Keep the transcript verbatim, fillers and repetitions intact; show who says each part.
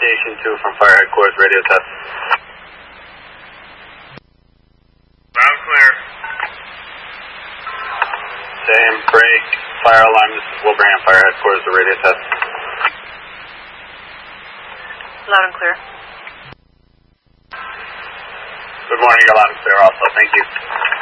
Speaker 1: Station two from Fire Headquarters, radio test. Loud and clear. Same, break, fire alarm, this is Wilbraham Fire Headquarters, the radio test.
Speaker 2: Loud and clear.
Speaker 1: Good morning, you're loud and clear also, thank you.